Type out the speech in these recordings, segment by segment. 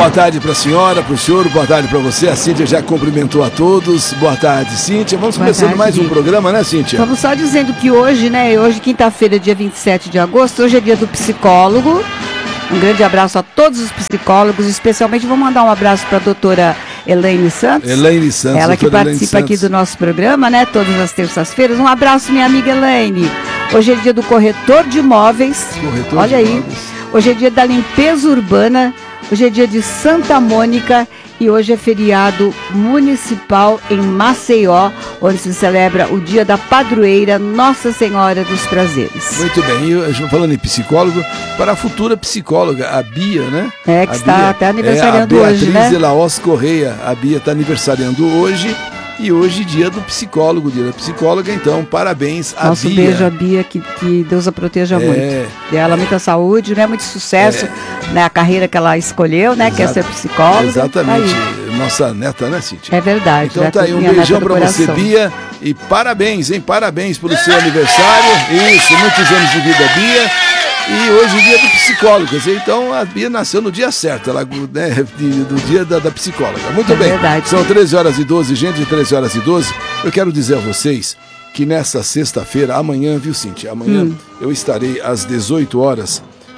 Boa tarde para a senhora, para o senhor, boa tarde para você. A Cíntia já cumprimentou a todos. Boa tarde, Cíntia. Vamos começando mais um programa, né, Cíntia? Vamos só dizendo que hoje, né, hoje quinta-feira, dia 27 de agosto, hoje é dia do psicólogo. Um grande abraço a todos os psicólogos, especialmente vou mandar um abraço para a doutora Elaine Santos. Elaine Santos. Ela que participa aqui do nosso programa, né, todas as terças-feiras. Um abraço, minha amiga Elaine. Hoje é dia do corretor de imóveis. Olha aí. Hoje é dia da limpeza urbana. Hoje é dia de Santa Mônica e hoje é feriado municipal em Maceió, onde se celebra o dia da padroeira Nossa Senhora dos Prazeres. Muito bem, e falando em psicólogo, para a futura psicóloga, a Bia, né? É, que está até aniversariando hoje, né? Beatriz Elaos Correia, a Bia está aniversariando hoje. E hoje, dia do psicólogo, dia da psicóloga, então, parabéns a Nosso Bia. Beijo a Bia, que Deus a proteja muito. Dê ela muita saúde, né? Muito sucesso, né? A carreira que ela escolheu, né? Que é ser psicóloga. Exatamente. Nossa neta, né, Cíntia? É verdade. Então tá aí, um beijão pra você, Bia. E parabéns, hein? Parabéns pelo seu aniversário. Isso, muitos anos de vida, Bia. E hoje é dia do psicólogo, quer dizer, então a Bia nasceu no dia certo, ela, né, do dia da psicóloga. Muito bem, verdade. São 13h12, gente, 13h12. Eu quero dizer a vocês que nessa sexta-feira, amanhã, viu, Cíntia? Amanhã eu estarei às 18 horas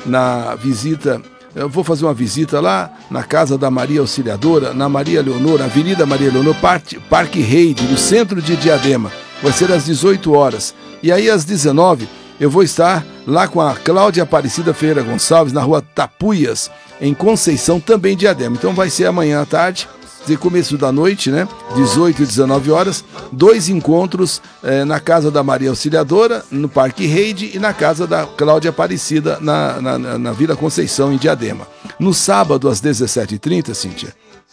na visita. Eu vou fazer uma visita lá na casa da Maria Auxiliadora, na Maria Leonor, Avenida Maria Leonor, Parque Reide, no centro de Diadema. Vai ser às 18 horas. E aí às 19 eu vou estar lá com a Cláudia Aparecida Ferreira Gonçalves, na rua Tapuias, em Conceição, também Diadema. Então vai ser amanhã à tarde, de começo da noite, né? 18 e 19 horas, 2 encontros na casa da Maria Auxiliadora, no Parque Reide, e na casa da Cláudia Aparecida, na Vila Conceição, em Diadema. No sábado, às 17h30, Cíntia,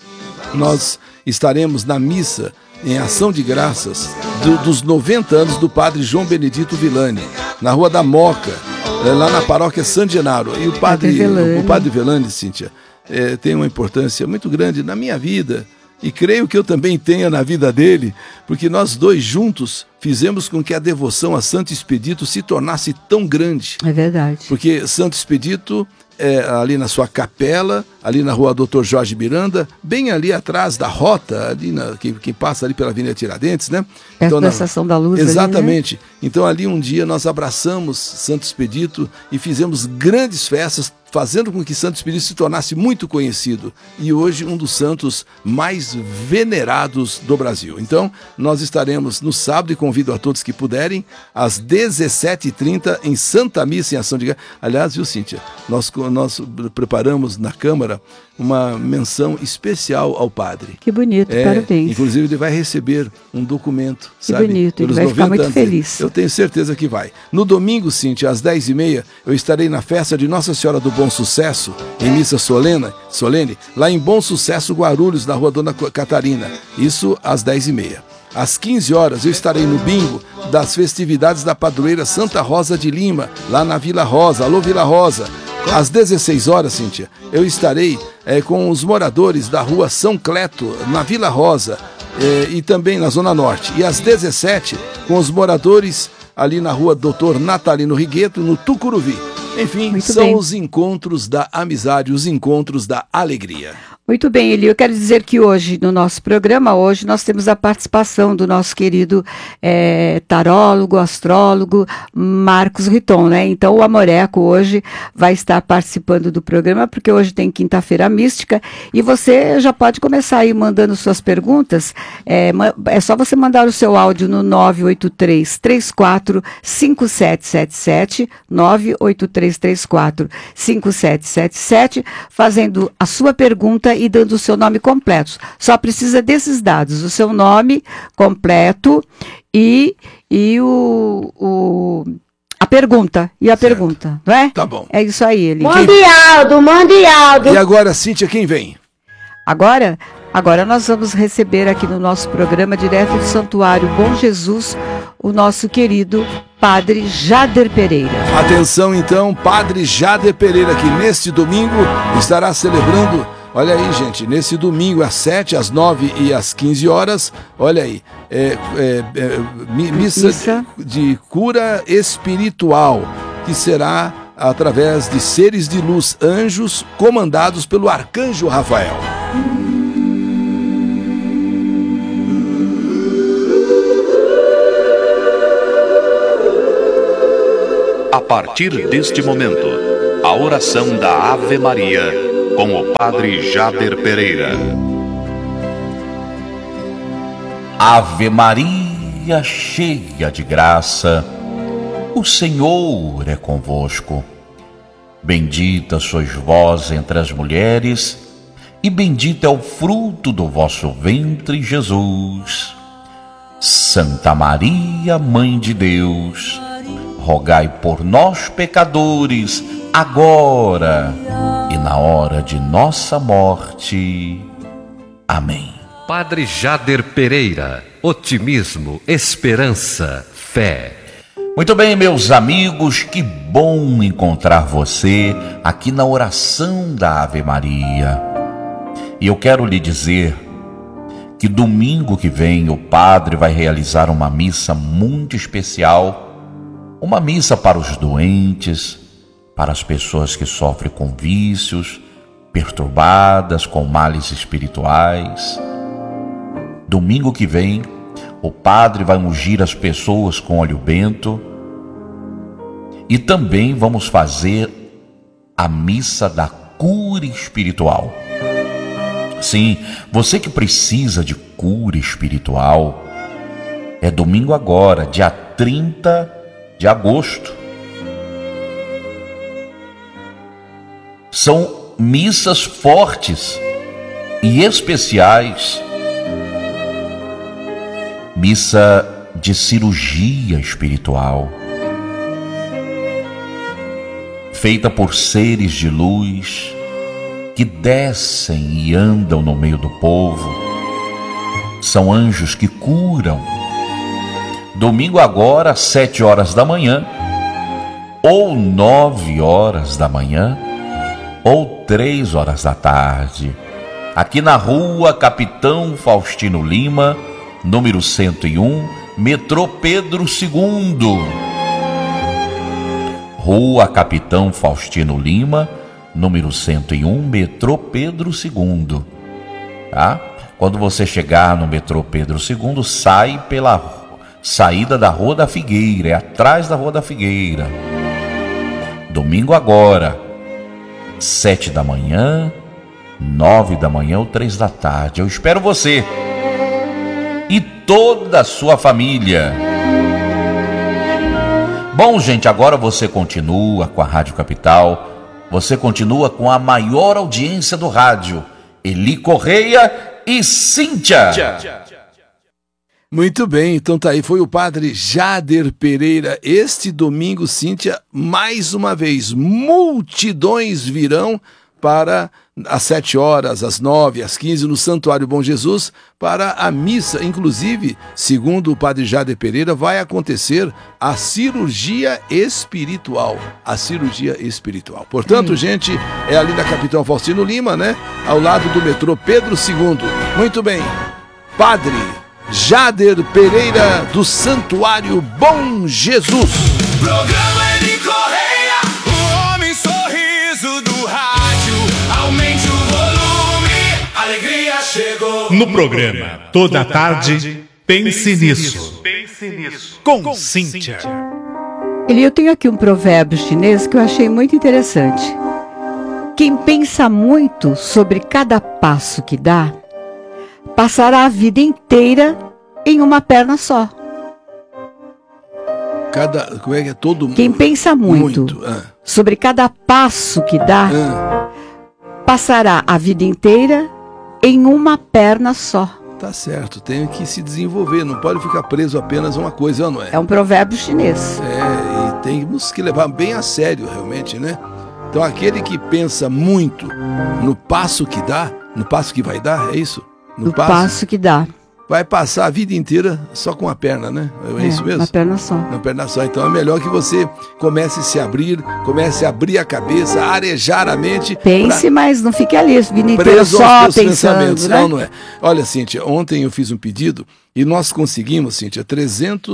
nós estaremos na missa em ação de graças dos 90 anos do padre João Benedito Villani, na Rua da Moca, lá na paróquia San Genaro. E o padre Villani, Cíntia, tem uma importância muito grande na minha vida, e creio que eu também tenha na vida dele, porque nós dois juntos fizemos com que a devoção a Santo Expedito se tornasse tão grande. É verdade. Porque Santo Expedito, ali na sua capela, ali na rua Dr. Jorge Miranda, bem ali atrás da rota, ali quem passa ali pela Avenida Tiradentes, né? Perto então, da Estação da Luz. Exatamente. Ali, né? Então ali um dia nós abraçamos Santo Expedito e fizemos grandes festas, fazendo com que Santo Expedito se tornasse muito conhecido. E hoje um dos santos mais venerados do Brasil. Então nós estaremos no sábado, e convido a todos que puderem, às 17h30 em Santa Missa em Ação de Graças. Aliás, viu, Cíntia, nós preparamos na Câmara uma menção especial ao padre. Que bonito, parabéns. Inclusive ele vai receber um documento, que sabe? Bonito, ele vai ficar muito feliz. Eu tenho certeza que vai. No domingo, Cíntia, às 10h30, eu estarei na festa de Nossa Senhora do Bom Sucesso, em missa solene, lá em Bom Sucesso, Guarulhos, na rua Dona Catarina. Isso às 10h30. Às 15 horas eu estarei no bingo das festividades da padroeira Santa Rosa de Lima, lá na Vila Rosa. Alô, Vila Rosa. Às 16 horas, Cíntia, eu estarei com os moradores da rua São Cleto, na Vila Rosa, e também na Zona Norte. E às 17, com os moradores ali na rua Doutor Natalino Rigueto, no Tucuruvi. Enfim, muito são bem. Os encontros da amizade, os encontros da alegria. Muito bem, Eli, eu quero dizer que hoje, no nosso programa, hoje nós temos a participação do nosso querido tarólogo, astrólogo, Marcos Riton, né? Então o Amoreco hoje vai estar participando do programa, porque hoje tem quinta-feira mística, e você já pode começar aí mandando suas perguntas, é só você mandar o seu áudio no 983-34-5777, 983-34-5777, fazendo a sua pergunta e dando o seu nome completo. Só precisa desses dados, o seu nome completo e a pergunta. E a pergunta, não é? Tá bom. É isso aí, ele. Mande Aldo. E agora, Cíntia, quem vem? Agora nós vamos receber aqui no nosso programa, direto do Santuário Bom Jesus, o nosso querido Padre Jader Pereira. Atenção então, Padre Jader Pereira, que neste domingo estará celebrando, olha aí, gente, nesse domingo às 7, às 9 e às 15 horas, olha aí, missa de cura espiritual, que será através de seres de luz, anjos comandados pelo arcanjo Rafael. A partir deste momento, a oração da Ave Maria com o Padre Jader Pereira. Ave Maria, cheia de graça, o Senhor é convosco. Bendita sois vós entre as mulheres, e bendito é o fruto do vosso ventre, Jesus. Santa Maria, Mãe de Deus, rogai por nós, pecadores, agora e na hora de nossa morte. Amém. Padre Jader Pereira, otimismo, esperança, fé. Muito bem, meus amigos, que bom encontrar você aqui na oração da Ave Maria. E eu quero lhe dizer que domingo que vem o padre vai realizar uma missa muito especial, uma missa para os doentes, para as pessoas que sofrem com vícios, perturbadas com males espirituais. Domingo que vem, o padre vai ungir as pessoas com óleo bento e também vamos fazer a missa da cura espiritual. Sim, você que precisa de cura espiritual, é domingo agora, dia 30 de agosto. São missas fortes e especiais. Missa de cirurgia espiritual, feita por seres de luz que descem e andam no meio do povo. São anjos que curam. Domingo agora, às 7 horas da manhã, ou 9 horas da manhã, ou 3 horas da tarde, aqui na rua Capitão Faustino Lima, número 101, metrô Pedro II. Rua Capitão Faustino Lima, número 101, metrô Pedro II. Tá? Quando você chegar no metrô Pedro II, sai pela saída da Rua da Figueira, é atrás da Rua da Figueira. Domingo agora, 7 da manhã, 9 da manhã ou 3 da tarde. Eu espero você e toda a sua família. Bom, gente, agora você continua com a Rádio Capital, você continua com a maior audiência do rádio, Eli Correia e Cíntia. Muito bem, então tá aí, foi o Padre Jader Pereira. Este domingo, Cíntia, mais uma vez, multidões virão para às 7 horas, às 9, às 15, no Santuário Bom Jesus, para a missa. Inclusive, segundo o Padre Jader Pereira, vai acontecer a cirurgia espiritual. A cirurgia espiritual. Portanto, gente, é ali na Capitão Faustino Lima, né? Ao lado do metrô Pedro II. Muito bem, Padre Jader Pereira, do Santuário Bom Jesus. Programa Eli Correia, o homem sorriso do rádio. Aumente o volume, a alegria chegou. No programa Toda Tarde, Pense Nisso. Pense Nisso. Com Cíntia. Eu tenho aqui um provérbio chinês que eu achei muito interessante. Quem pensa muito sobre cada passo que dá, passará a vida inteira em uma perna só. Como é que é todo mundo? Quem pensa muito sobre cada passo que dá, passará a vida inteira em uma perna só. Tá certo, tem que se desenvolver, não pode ficar preso apenas a uma coisa, não é? É um provérbio chinês. E temos que levar bem a sério, realmente, né? Então, aquele que pensa muito no passo que dá, no passo que vai dar, é isso? No passo que dá. Vai passar a vida inteira só com uma perna, né? É isso mesmo? Uma perna só. Uma perna só. Então é melhor que você comece a se abrir, comece a abrir a cabeça, arejar a mente. Pense, mas não fique ali a vida inteira só pensando, né? Não é. Olha, Cíntia, ontem eu fiz um pedido e nós conseguimos, Cíntia, 300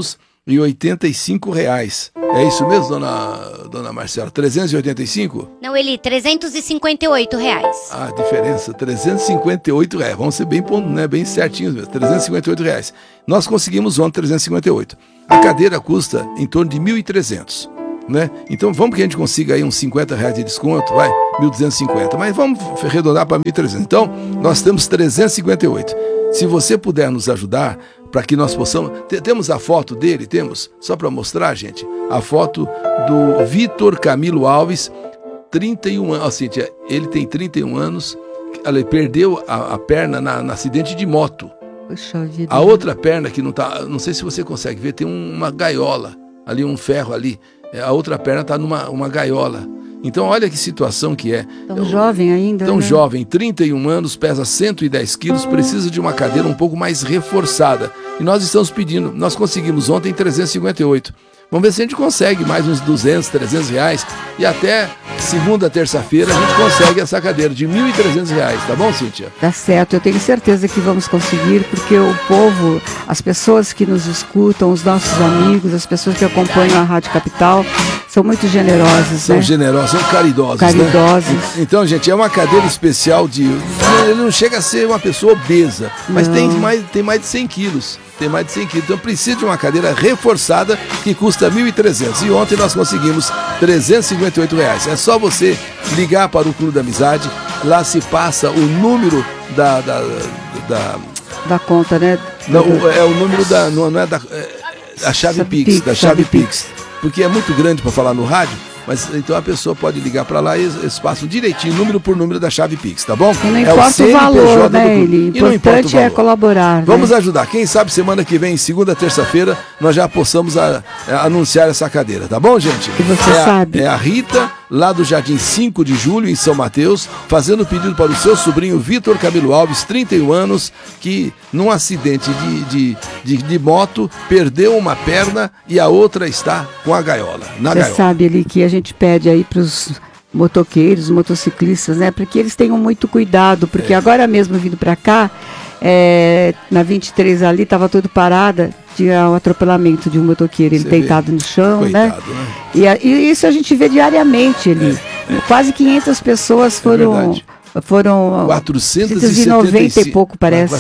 R$385. É isso mesmo, dona Marcela? 385? Não, Eli, R$358. Ah, diferença, R$358. Vamos ser bem, né, bem certinhos mesmo, R$358. Nós conseguimos ontem 358. A cadeira custa em torno de 1.300. Né? Então vamos que a gente consiga aí uns R$50 de desconto, vai, 1.250, mas vamos arredondar para 1.300. Então, nós temos 358. Se você puder nos ajudar, para que nós possamos... Temos a foto dele? Temos? Só para mostrar, gente, a foto do Vitor Camilo Alves, 31 anos. Ó, Cíntia, ele tem 31 anos, ele perdeu a perna no acidente de moto. Puxa vida. A outra perna que não tá, não sei se você consegue ver, tem uma gaiola ali, um ferro ali. A outra perna está numa gaiola. Então olha que situação que é. Tão jovem ainda. Tão né? jovem, 31 anos, pesa 110 quilos, precisa de uma cadeira um pouco mais reforçada. E nós estamos pedindo, nós conseguimos ontem 358. Vamos ver se a gente consegue mais uns 200, 300 reais. E até segunda, terça-feira a gente consegue essa cadeira de R$1.300, tá bom, Cíntia? Tá certo, eu tenho certeza que vamos conseguir, porque o povo, as pessoas que nos escutam, os nossos amigos, as pessoas que acompanham a Rádio Capital, são muito generosas, São né? generosos, são caridosos, Caridosos. né? Então, gente, é uma cadeira especial de... Ele não chega a ser uma pessoa obesa, mas tem mais de 100 quilos. Tem mais de 100 quilos. Então precisa de uma cadeira reforçada que custa R$1.300. E ontem nós conseguimos R$358. É só você ligar para o Clube da Amizade. Lá se passa o número da conta, né? Não, é o número da... Não é da... a chave Pix, da chave Pix. Porque é muito grande para falar no rádio. Mas então a pessoa pode ligar para lá e eles passam direitinho, número por número da chave Pix, tá bom? E não importa o valor, né, Eli? O importante é colaborar. Vamos ajudar. Quem sabe semana que vem, segunda, terça-feira, nós já possamos anunciar essa cadeira, tá bom, gente? E você sabe. É a Rita, lá do Jardim 5 de Julho, em São Mateus, fazendo pedido para o seu sobrinho Vitor Camilo Alves, 31 anos, que num acidente de moto perdeu uma perna e a outra está com a gaiola. Você sabe, Eli, que a gente pede aí para os motoqueiros, motociclistas, né, para que eles tenham muito cuidado, porque agora mesmo vindo para cá, na 23 ali, estava tudo parada, tinha um atropelamento de um motoqueiro, ele deitado no chão, coitado, né? E isso a gente vê diariamente, Eli. Quase 500 pessoas foram 490 e pouco, parece.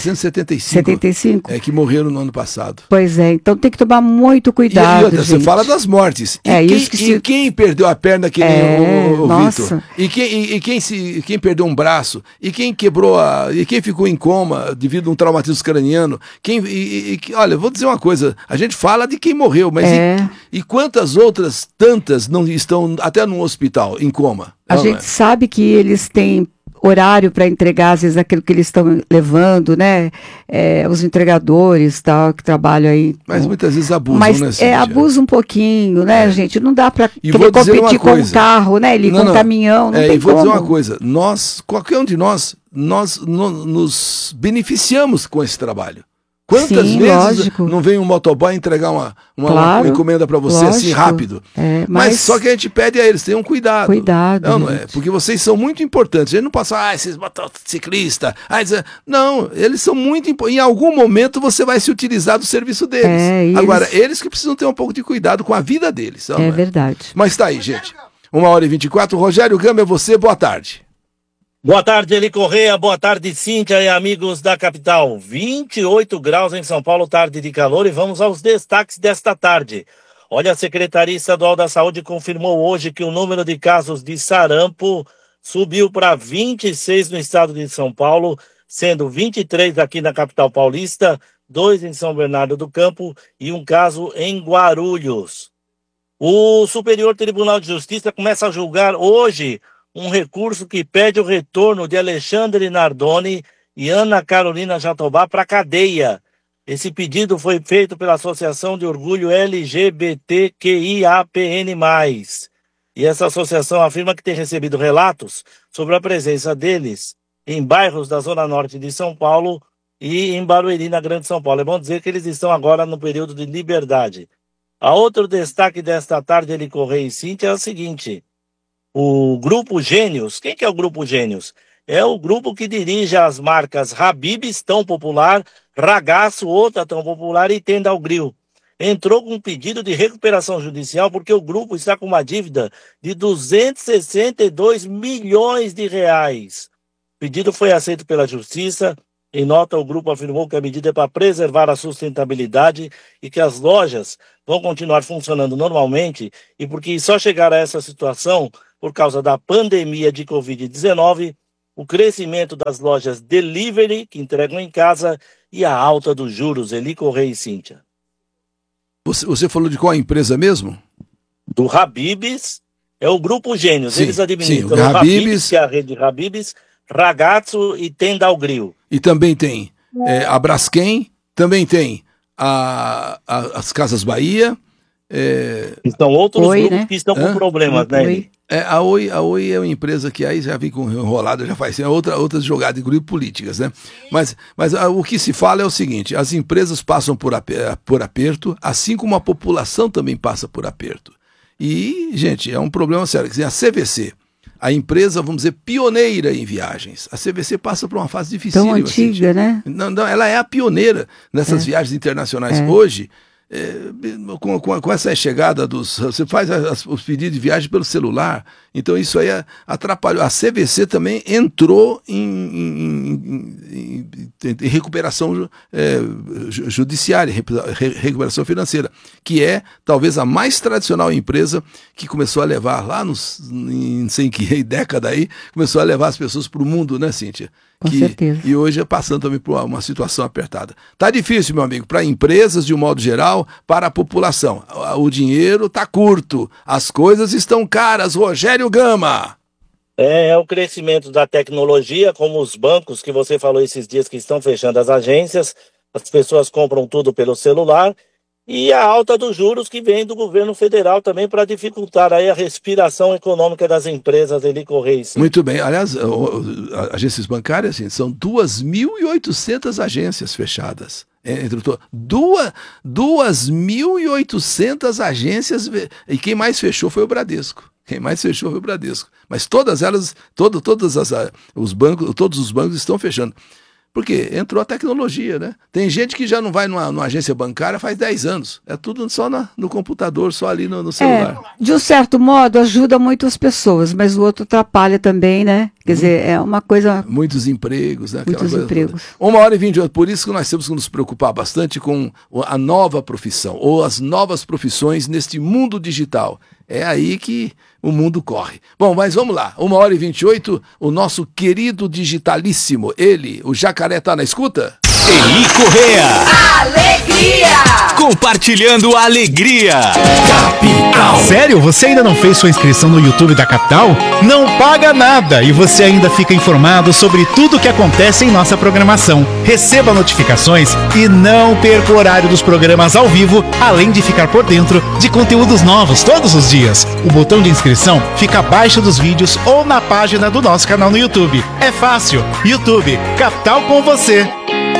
475 que morreram no ano passado. Pois é, então tem que tomar muito cuidado, outra, gente. Você fala das mortes. E quem perdeu a perna que nem o Vitor? E quem perdeu um braço? E quem quebrou e quem ficou em coma devido a um traumatismo craniano? Olha, vou dizer uma coisa, a gente fala de quem morreu, mas e quantas outras tantas não estão até no hospital em coma? A gente sabe que eles têm horário para entregar, às vezes, aquilo que eles estão levando, né? Os entregadores, tal, que trabalham aí. Mas muitas vezes abusam, né? Abusa um pouquinho, né, gente? Não dá para competir com o carro, né? Com o caminhão, não tem e vou dizer uma coisa, qualquer um de nós nos beneficiamos com esse trabalho. Quantas vezes não vem um motoboy entregar uma encomenda para você assim rápido? Mas só que a gente pede a eles, tenham cuidado. Não é? Porque vocês são muito importantes. A gente não passa, esses motociclistas. Não, eles são muito importantes. Em algum momento você vai se utilizar do serviço deles. Agora, eles que precisam ter um pouco de cuidado com a vida deles. É verdade. Mas tá aí, gente. 1h24. Rogério Gama, é você. Boa tarde. Boa tarde, Eli Correia, boa tarde, Cíntia e amigos da capital. 28 graus em São Paulo, tarde de calor, e vamos aos destaques desta tarde. Olha, a Secretaria Estadual da Saúde confirmou hoje que o número de casos de sarampo subiu para 26 no estado de São Paulo, sendo 23 aqui na capital paulista, 2 em São Bernardo do Campo e um caso em Guarulhos. O Superior Tribunal de Justiça começa a julgar hoje um recurso que pede o retorno de Alexandre Nardoni e Ana Carolina Jatobá para a cadeia. Esse pedido foi feito pela Associação de Orgulho LGBTQIAPN+. E essa associação afirma que tem recebido relatos sobre a presença deles em bairros da Zona Norte de São Paulo e em Barueri, na Grande São Paulo. É bom dizer que eles estão agora no período de liberdade. A outro destaque desta tarde, Eli Correia e Cíntia, é o seguinte: o Grupo Gênios. Quem que é o Grupo Gênios? É o grupo que dirige as marcas Habib's, tão popular, Ragaço, outra tão popular, e Tenda ao Grill. entrou com um pedido de recuperação judicial porque o grupo está com uma dívida de 262 milhões de reais. O pedido foi aceito pela Justiça. Em nota, o grupo afirmou que a medida é para preservar a sustentabilidade e que as lojas vão continuar funcionando normalmente e porque só chegaram a essa situação por causa da pandemia de Covid-19, o crescimento das lojas delivery, que entregam em casa, e a alta dos juros. Eli Correia e Cíntia. Você falou de qual empresa mesmo? Do Habib's, é o Grupo Gênios. Sim, eles administram o Habib's, que é a rede Habib's, Ragazzo e Tenda ao Grill. E também tem a Braskem, também tem as Casas Bahia. São outros grupos, né? que estão com problemas, né? Oi. A Oi é uma empresa que aí já vem com enrolada, já faz outras jogadas, inclusive políticas, né? Mas o que se fala é o seguinte: as empresas passam por aperto, assim como a população também passa por aperto. E, gente, é um problema sério. Quer dizer, a CVC, a empresa, vamos dizer, pioneira em viagens. A CVC passa por uma fase difícil. Tão antiga, né? Não, ela é a pioneira nessas viagens internacionais. Hoje, com essa chegada você faz os pedidos de viagem pelo celular, então isso aí atrapalhou. A CVC também entrou em recuperação judiciária, recuperação financeira, que é talvez a mais tradicional empresa que começou a levar lá em sei que década aí, começou a levar as pessoas para o mundo, né, Cíntia? Com certeza. E hoje passando também por uma situação apertada. Tá difícil, meu amigo, para empresas de um modo geral, para a população. O dinheiro está curto, as coisas estão caras. Rogério Gama. É o crescimento da tecnologia, como os bancos que você falou esses dias que estão fechando as agências, as pessoas compram tudo pelo celular, e a alta dos juros que vem do governo federal também para dificultar aí a respiração econômica das empresas. Eli Correia. Muito bem. Aliás, agências bancárias, assim, são 2.800 agências fechadas. 2.800 agências, e quem mais fechou foi o Bradesco. Mas todas elas, todos os bancos estão fechando. Porque entrou a tecnologia, né? Tem gente que já não vai numa agência bancária faz 10 anos. É tudo só no computador, só ali no celular. De um certo modo, ajuda muito as pessoas, mas o outro atrapalha também, né? Quer dizer, é uma coisa... Muitos empregos, né? Muitos empregos. 1h28, por isso que nós temos que nos preocupar bastante com a nova profissão, ou as novas profissões neste mundo digital. É aí que o mundo corre. Bom, mas vamos lá. 1h28, o nosso querido digitalíssimo, ele, o Jacaré, tá na escuta? Eli Correia. Alegria! Compartilhando a alegria. Capital. Sério? Você ainda não fez sua inscrição no YouTube da Capital? Não paga nada e você ainda fica informado sobre tudo o que acontece em nossa programação. Receba notificações e não perca o horário dos programas ao vivo, além de ficar por dentro de conteúdos novos todos os dias. O botão de inscrição fica abaixo dos vídeos ou na página do nosso canal no YouTube. É fácil. YouTube, Capital com você.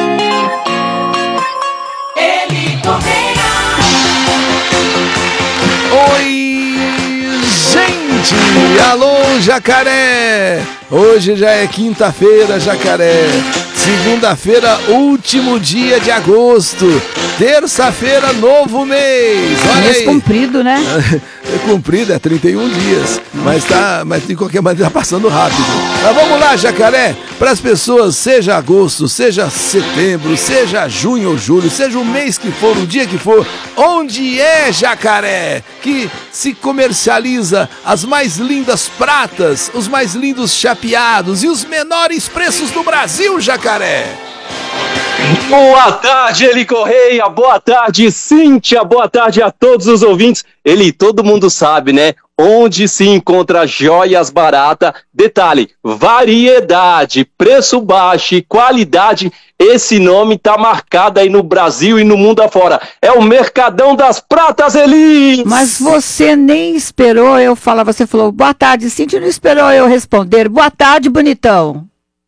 Oi, gente! Alô, Jacaré! Hoje já é quinta-feira, Jacaré. Segunda-feira, último dia de agosto. Terça-feira, novo mês. Olha mês aí. Comprido, né? É comprido, é 31 dias. Mas de qualquer maneira tá passando rápido. Mas vamos lá, Jacaré. Para as pessoas, seja agosto, seja setembro, seja junho ou julho, seja o mês que for, o dia que for, onde é, Jacaré, que se comercializa as mais lindas pratas, os mais lindos chapeados e os menores preços do Brasil, Jacaré? Boa tarde, Eli Correia, boa tarde, Cíntia, boa tarde a todos os ouvintes. Eli, todo mundo sabe, né? Onde se encontra joias baratas. Detalhe, variedade, preço baixo e qualidade. Esse nome tá marcado aí no Brasil e no mundo afora. É o Mercadão das Pratas, Eli! Mas você nem esperou eu falar, você falou, boa tarde, Cíntia, não esperou eu responder. Boa tarde, bonitão.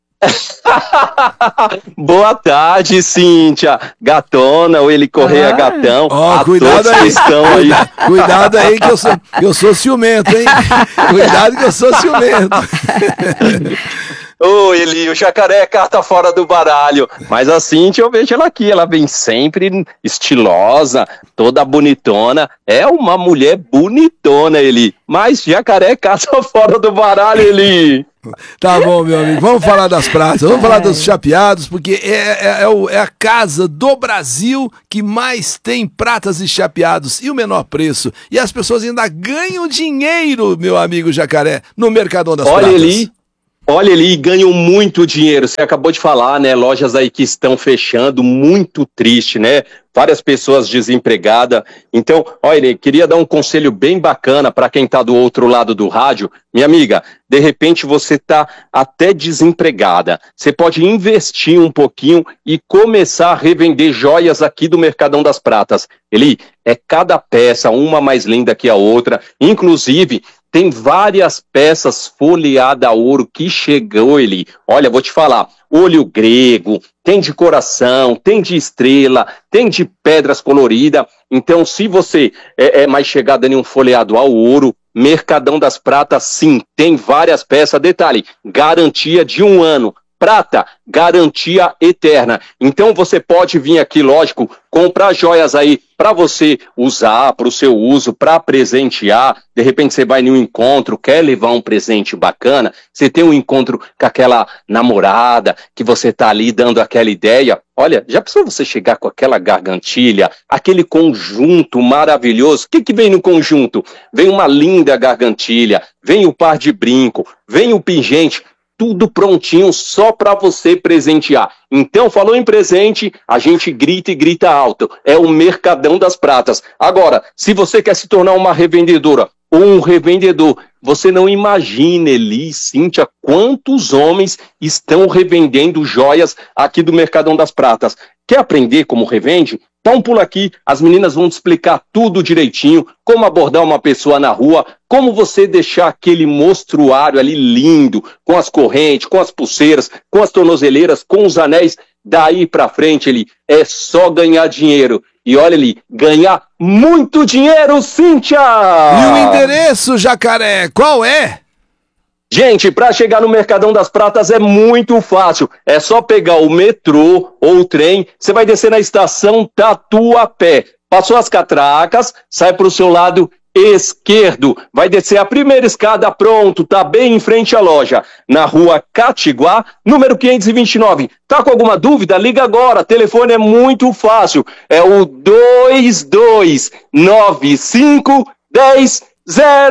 Boa tarde, Cíntia. Gatona, o Eli Correia gatão. Ó, cuidado aí. Aí. Cuidado aí que eu sou ciumento, hein? Cuidado que eu sou ciumento. Ô, Eli, o jacaré é carta fora do baralho. Mas a Cíntia, eu vejo ela aqui, ela vem sempre estilosa, toda bonitona. É uma mulher bonitona, Eli. Mas jacaré é carta fora do baralho, Eli. Tá bom, meu amigo. Vamos falar das praças, vamos falar dos chapeados, porque é a casa do Brasil que mais tem pratas e chapeados e o menor preço. E as pessoas ainda ganham dinheiro, meu amigo jacaré, no Mercadão das Pratas. Olha, Eli, ganham muito dinheiro. Você acabou de falar, né? Lojas aí que estão fechando, muito triste, né? Várias pessoas desempregadas. Então, olha, queria dar um conselho bem bacana para quem está do outro lado do rádio. Minha amiga, de repente você está até desempregada. Você pode investir um pouquinho e começar a revender joias aqui do Mercadão das Pratas. Eli, é cada peça, uma mais linda que a outra. Inclusive, tem várias peças folheadas a ouro que chegou, Eli. Olha, vou te falar, olho grego, tem de coração, tem de estrela, tem de pedras coloridas. Então, se você é mais chegada em um folheado ao ouro, Mercadão das Pratas, sim, tem várias peças. Detalhe, garantia de 1 ano. Prata, garantia eterna. Então você pode vir aqui, lógico, comprar joias aí para você usar, para o seu uso, para presentear. De repente você vai em um encontro, quer levar um presente bacana, você tem um encontro com aquela namorada, que você tá ali dando aquela ideia. Olha, já pensou você chegar com aquela gargantilha, aquele conjunto maravilhoso? O que vem no conjunto? Vem uma linda gargantilha, vem o par de brinco, vem o pingente, tudo prontinho só para você presentear. Então, falou em presente, a gente grita e grita alto. É o Mercadão das Pratas. Agora, se você quer se tornar uma revendedora ou um revendedor, você não imagina, Eli, Cíntia, quantos homens estão revendendo joias aqui do Mercadão das Pratas. Quer aprender como revende? Dá um pulo aqui, as meninas vão te explicar tudo direitinho, como abordar uma pessoa na rua, como você deixar aquele mostruário ali lindo, com as correntes, com as pulseiras, com as tornozeleiras, com os anéis. Daí pra frente, Eli, é só ganhar dinheiro. E olha ali, ganhar muito dinheiro, Cíntia! E o endereço, jacaré, qual é? Gente, para chegar no Mercadão das Pratas é muito fácil. É só pegar o metrô ou o trem. Você vai descer na estação Tatuapé. Passou as catracas, sai para o seu lado esquerdo. Vai descer a primeira escada, pronto, tá bem em frente à loja. Na rua Catiguá, número 529. Tá com alguma dúvida? Liga agora. Telefone é muito fácil. É o 22951000.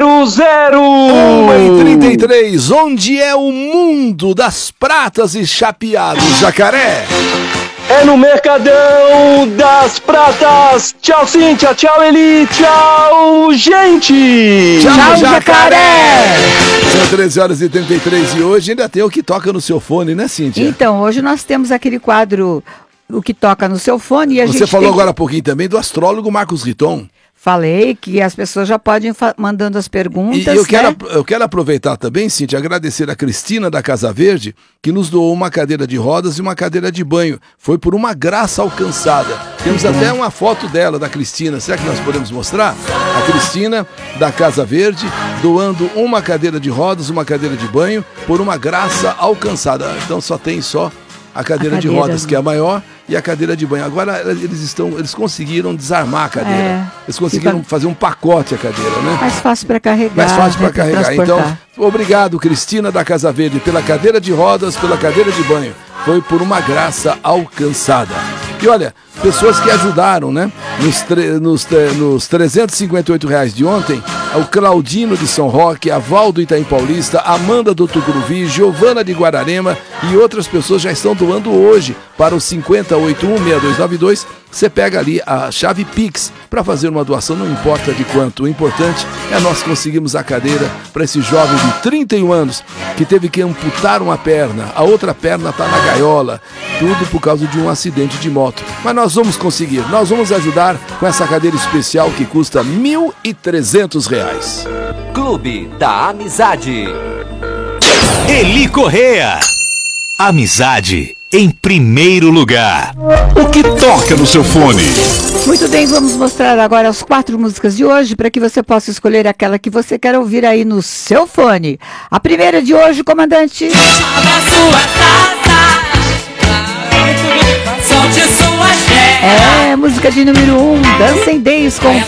1h33, onde é o mundo das pratas e chapeados, jacaré? É no Mercadão das Pratas. Tchau, Cíntia. Tchau, Eli. Tchau, gente. Tchau, jacaré. São 13h33 e hoje ainda tem o que toca no seu fone, né, Cíntia? Então, hoje nós temos aquele quadro, o que toca no seu fone. E Você falou agora há pouquinho também do astrólogo Marcos Riton. Falei que as pessoas já podem mandando as perguntas. E eu quero aproveitar também, Cíntia, agradecer a Cristina da Casa Verde, que nos doou uma cadeira de rodas e uma cadeira de banho. Foi por uma graça alcançada. Temos até uma foto dela, da Cristina. Será que nós podemos mostrar? A Cristina da Casa Verde doando uma cadeira de rodas, uma cadeira de banho, por uma graça alcançada. Então só tem a cadeira de rodas, que é a maior, e a cadeira de banho. Agora eles conseguiram desarmar a cadeira. Eles conseguiram fazer um pacote a cadeira, né? Mais fácil para carregar. Mais fácil para carregar. Então, obrigado, Cristina da Casa Verde, pela cadeira de rodas, pela cadeira de banho. Foi por uma graça alcançada. E olha, pessoas que ajudaram, né? Nos R$358 de ontem, o Claudino de São Roque, a Val do Itaim Paulista, Amanda do Tucuruvi, Giovana de Guararema e outras pessoas já estão doando hoje para o 50816292. Você pega ali a chave Pix para fazer uma doação, não importa de quanto. O importante é nós conseguirmos a cadeira para esse jovem de 31 anos que teve que amputar uma perna, a outra perna está na gaiola, tudo por causa de um acidente de moto. Mas nós vamos conseguir, nós vamos ajudar com essa cadeira especial que custa R$1.300. Clube da Amizade. Eli Correia. Amizade em primeiro lugar. O que toca no seu fone? Muito bem, vamos mostrar agora as 4 músicas de hoje para que você possa escolher aquela que você quer ouvir aí no seu fone. A primeira de hoje, comandante. Música de número 1, Dancing Days com